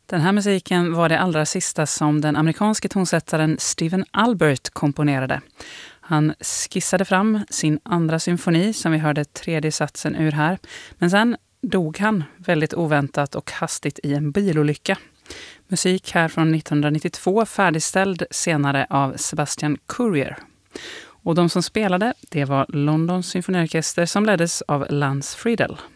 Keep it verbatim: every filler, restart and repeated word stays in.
Den här musiken var det allra sista som den amerikanske tonsättaren Stephen Albert komponerade. Han skissade fram sin andra symfoni som vi hörde tredje satsen ur här. Men sen dog han väldigt oväntat och hastigt i en bilolycka. Musik här från nittonhundranittiotvå färdigställd senare av Sebastian Courier. Och de som spelade, det var Londons symfoniorkester som leddes av Lance Friedel.